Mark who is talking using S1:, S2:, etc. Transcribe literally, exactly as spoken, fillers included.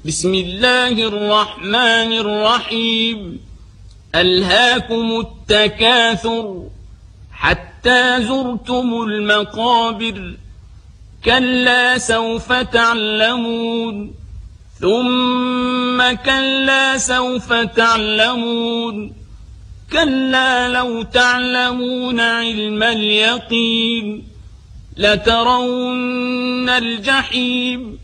S1: بسم الله الرحمن الرحيم ألهاكم التكاثر حتى زرتم المقابر كلا سوف تعلمون ثم كلا سوف تعلمون كلا لو تعلمون علم اليقين لترون الجحيم